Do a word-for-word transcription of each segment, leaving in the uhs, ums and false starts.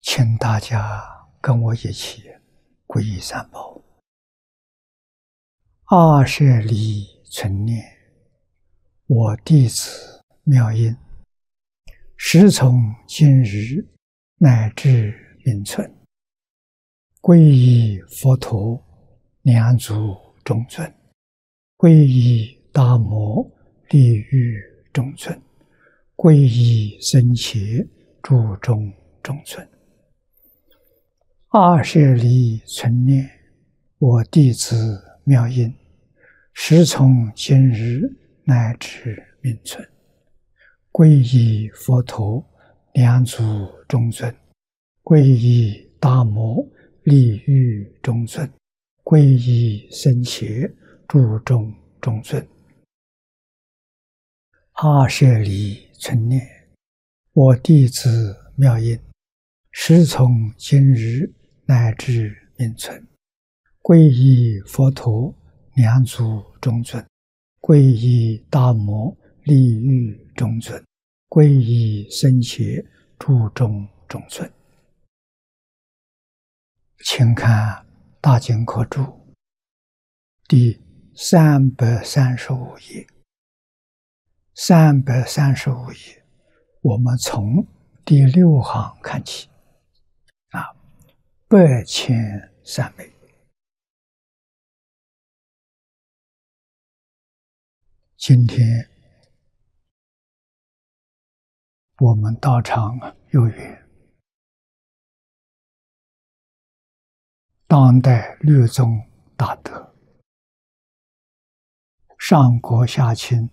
请大家跟我一起皈依三宝。二舍离存念，我弟子妙音，时从今日乃至命存，皈依佛陀两足中尊，皈依大摩利欲中尊，皈依僧伽注中中尊。二舍离存念，我弟子妙音，时从今日乃至命存，皈依佛陀两足中尊，皈依大摩利欲中尊，皈依僧伽注中中尊。二舍离存念，我弟子妙音，时从今日乃至命存，皈依佛陀两足中尊，皈依大摩利欲中尊，皈依僧伽注中中尊。请看大经科注第三百三十五页。三百三十五页，我们从第六行看起啊，百千三昧。今天我们道场有缘，当代律宗大德，上国下亲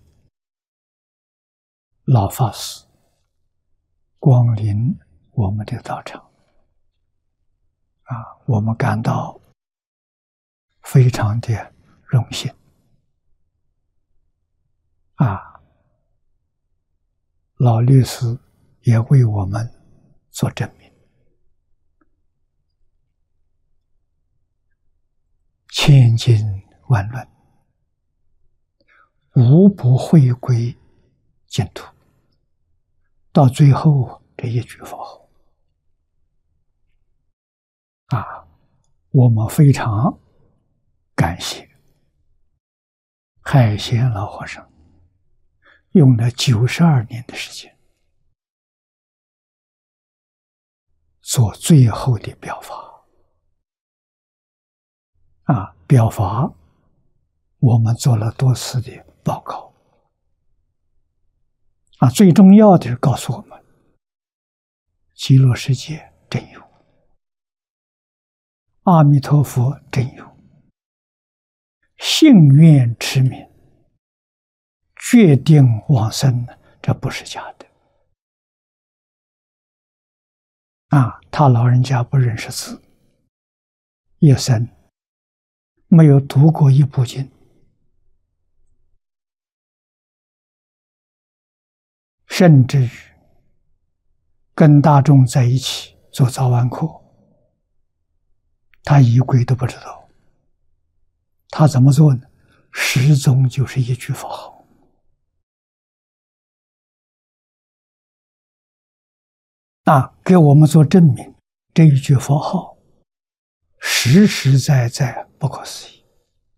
老法师光临我们的道场啊，我们感到非常的荣幸啊！老律师也为我们做证明，千经万论，无不回归净土。到最后这一句佛号啊，我们非常感谢海贤老和尚用了九十二年的时间做最后的表法啊，表法我们做了多次的报告啊，最重要的是告诉我们，极乐世界真有，阿弥陀佛真有，信愿持名，决定往生，这不是假的啊！他老人家不认识字，一生没有读过一部经，甚至于跟大众在一起做早晚课，他仪轨都不知道。他怎么做呢？始终就是一句佛号啊，给我们做证明，这一句佛号实实在在不可思议，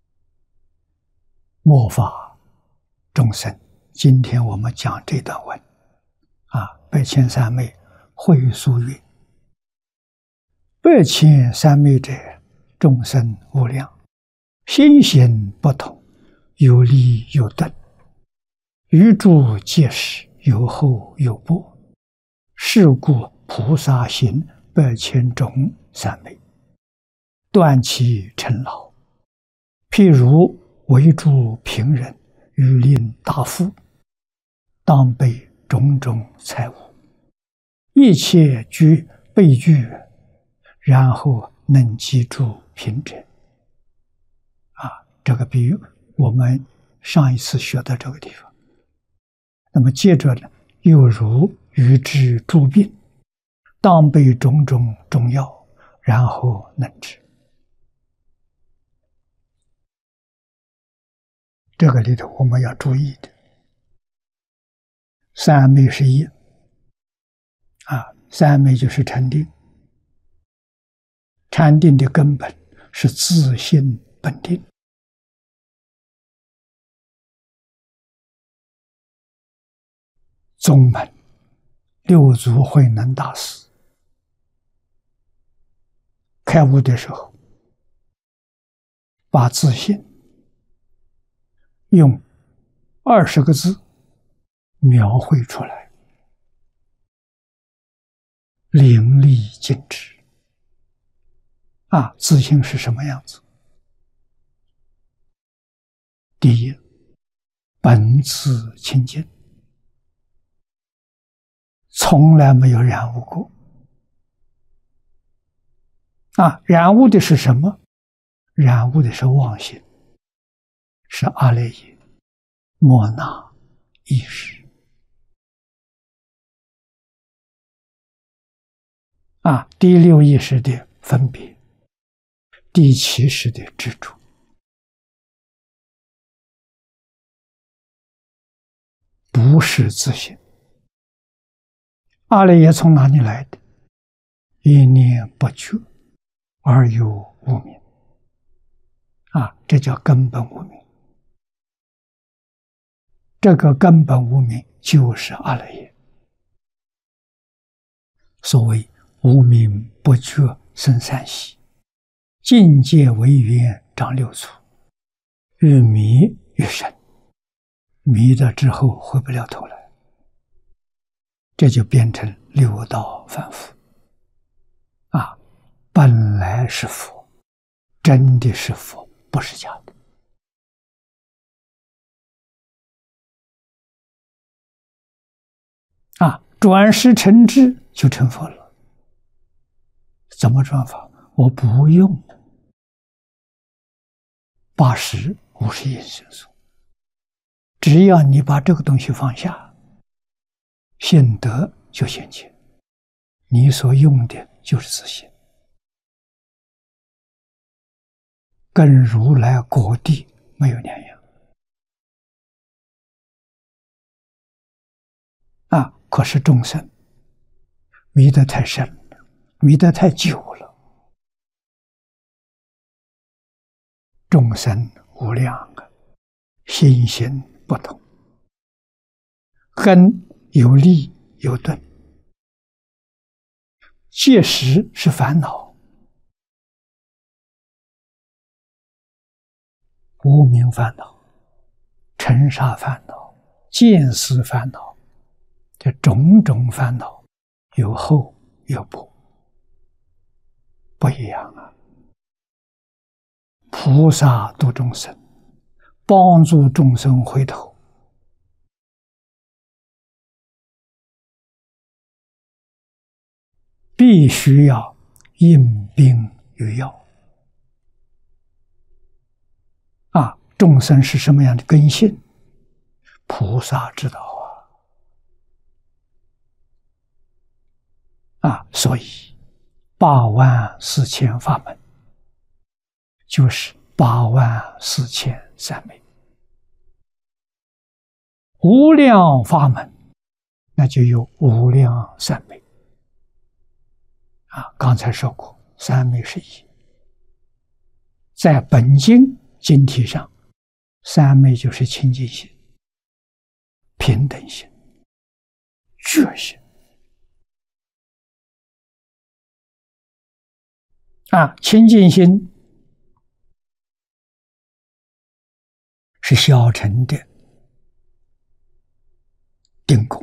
末法众生。今天我们讲这段文啊，百千三昧会疏云，百千三昧者，众生无量，心行不同，有利有钝，于诸皆是，有厚有薄，是故菩萨行百千种三昧，断其尘劳。譬如为诸贫人，欲令大富，当备种种财物，一切具备具，然后能记住贫者啊，这个比喻我们上一次学到这个地方。那么接着呢，又如与治诸病，当备种种中药，然后能治。这个里头我们要注意的，三昧是一啊，三昧就是禅定禅定的根本是自性本定。宗门六祖慧能大师开悟的时候，把自性用二十个字描绘出来，淋漓尽致。啊，自性是什么样子？第一，本自清净，从来没有染污过。啊，染污的是什么？染污的是妄心，是阿赖耶、莫那、意识。啊，第六意识的分别，第七识的执着。不是自性。阿赖耶从哪里来的？一念不觉而有无明。啊，这叫根本无明。这个根本无明就是阿赖耶。所谓无明不觉生三习，境界为缘长六处，越迷越深，迷了之后回不了头来，这就变成六道凡夫。啊，本来是佛，真的是佛，不是假的。啊，转识成智就成佛了。怎么转法？我不用八十五十一心数，只要你把这个东西放下，现得就现前，你所用的就是自性，跟如来果地没有两样。啊，可是众生迷得太深了，迷得太久了。众生无量啊，心性不同，根有利有钝，戒识是烦恼，无明烦恼、尘沙烦恼、见思烦恼，这种种烦恼有厚有薄，不一样啊。菩萨度众生，帮助众生回头，必须要应病与药。啊，众生是什么样的根性？菩萨知道啊。啊，所以八万四千法门，就是八万四千三昧。无量法门，那就有无量三昧。啊，刚才说过，三昧是一。在本经经体上，三昧就是清净心、平等心、觉心。啊，清净心是小乘的定功，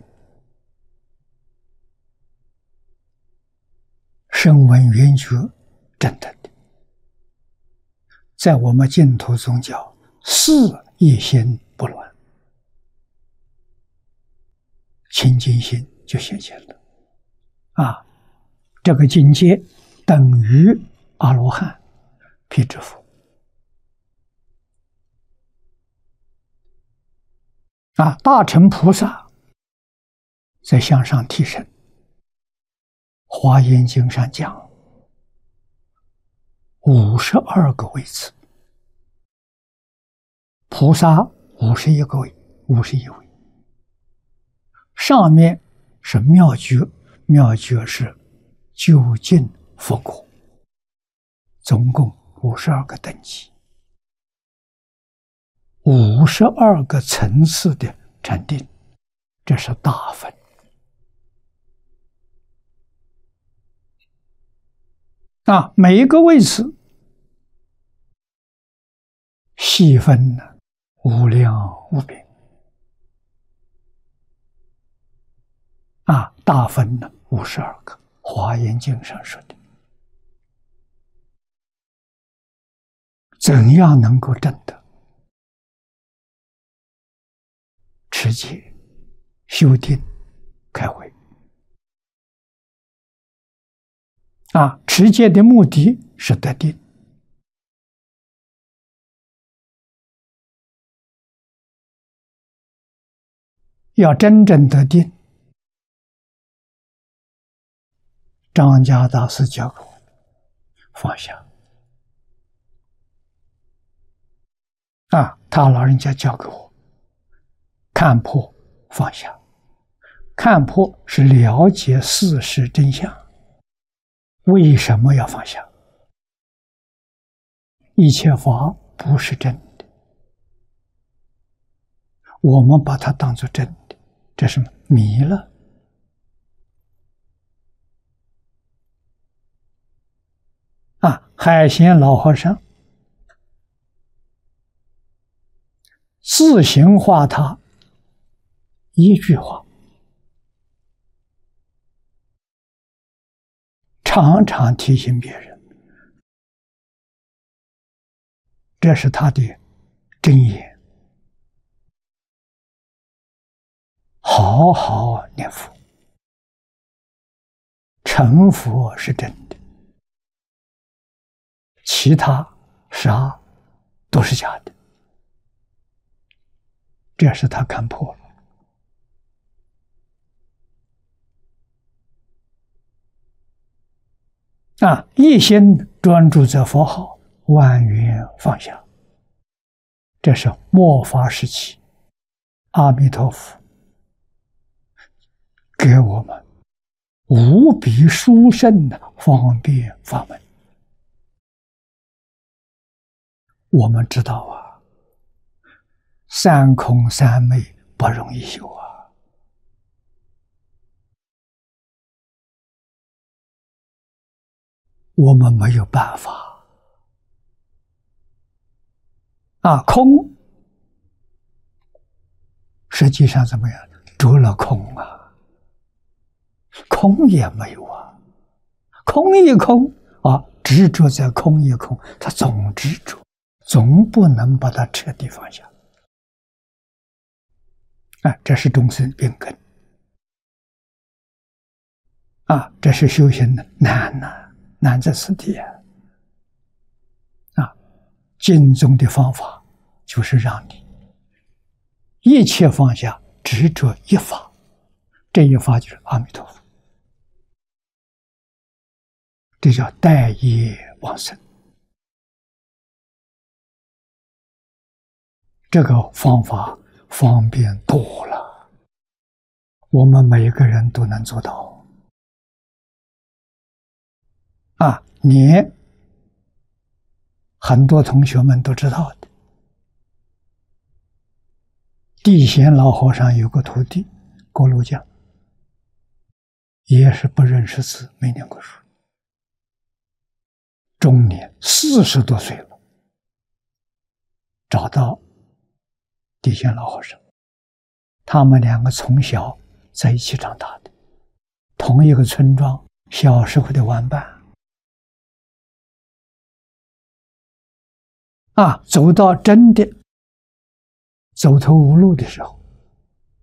声闻缘觉证得的。在我们净土宗教，四一心不乱，清净心就显现了。啊，这个境界等于阿罗汉、辟支佛。啊，大乘菩萨在向上提升，《华严经》上讲五十二个位次，菩萨五十一个位，五十一位。上面是妙觉，妙觉是究竟佛果。 总共五十二个等级，五十二个层次的禅定，这是大分。啊，每一个位次细分呢，无量无边。啊，大分呢五十二个，《华严经》上说的。怎样能够证得？持戒、修定、开慧。啊，持戒的目的是得定。要真正得定，张家大师教给我放下。啊，他老人家教给我看破放下。看破是了解事实真相。为什么要放下？一切法不是真的，我们把它当作真的，这是迷了。啊，海贤老和尚自行化他一句话，常常提醒别人，这是他的真言。好好念佛，成佛是真的，其他啥都是假的。这是他看破了。啊，一心专注在佛号，万缘放下。这是末法时期阿弥陀佛给我们无比殊胜的方便法门。我们知道啊，三空三昧不容易修啊。我们没有办法啊，空实际上怎么样？着了空啊，空也没有啊，空一空啊，执着在空一空，他总执着，总不能把它彻底放下。啊，这是众生病根啊，这是修行的难呐、啊，难在此地啊！啊，经中的方法就是让你一切放下，执着一法，这一法就是阿弥陀佛，这叫待业往生。这个方法方便多了，我们每个人都能做到。啊，你很多同学们都知道的，地贤老和尚有个徒弟郭路江，也是不认识字，没念过书，中年四十多岁了，找到地贤老和尚，他们两个从小在一起长大的，同一个村庄，小时候的玩伴。啊，走到真的走投无路的时候，